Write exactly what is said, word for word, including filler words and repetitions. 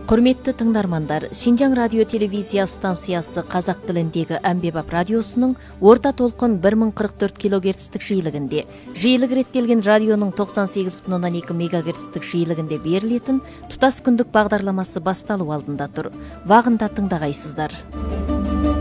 Құрметті тыңдармандар, Шинжаң радио телевизия станциясы қазақ тіліндегі әмбебап радиосының орта толқын бір мың қырық төрт килогерцтік жиілігінде, жиілік реттелген радионың тоқсан сегіз бүтін оннан екі мегагерцтік жиілігінде берілетін тұтас күндік бағдарламасы басталу алдында тұр. Вағында тыңдағайсыздар.